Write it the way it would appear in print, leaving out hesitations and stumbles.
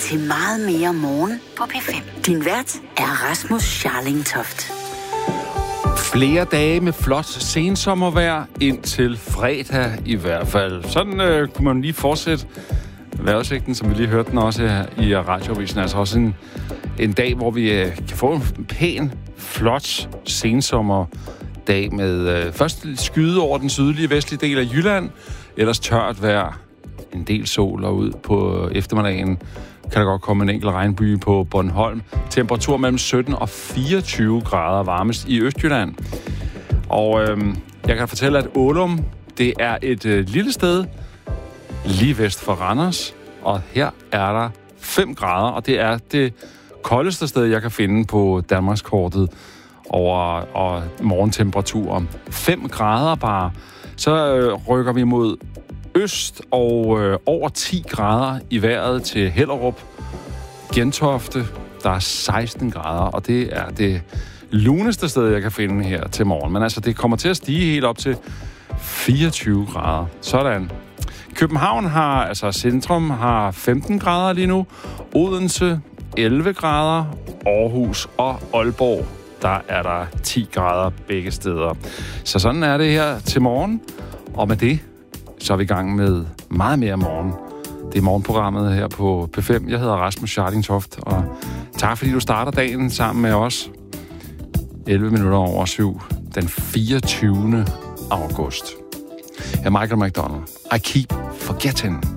til Meget mere morgen på P5. Din vært er Rasmus Scharling-Toft. Flere dage med flot sensommervejr indtil fredag i hvert fald. Sådan kunne man lige fortsætte vejrudsigten, som vi lige hørte den også her i radioavisen. Altså også en dag, hvor vi kan få en pæn, flot sensommerdag med først skyde over den sydlige vestlige del af Jylland, ellers tørt vejr, en del sol, og ud på eftermiddagen kan der godt komme en enkelt regnbyge på Bornholm. Temperatur mellem 17 og 24 grader varmest i Østjylland. Og jeg kan fortælle, at Ålum, det er et lille sted lige vest for Randers. Og her er der 5 grader, og det er det koldeste sted, jeg kan finde på Danmarkskortet over morgentemperaturer. 5 grader bare. Så rykker vi mod øst og over 10 grader i vejret til Hellerup, Gentofte. Der er 16 grader, og det er det luneste sted, jeg kan finde her til morgen. Men altså, det kommer til at stige helt op til 24 grader. Sådan. København har, altså centrum, har 15 grader lige nu. Odense 11 grader. Aarhus og Aalborg, der er der 10 grader begge steder. Så sådan er det her til morgen. Og med det, så er vi i gang med meget mere morgen. Det er morgenprogrammet her på P5. Jeg hedder Rasmus Scharling-Toft, og tak fordi du starter dagen sammen med os. 11 minutter over 7, den 24. august. Jeg er Michael McDonald. I keep forgetting.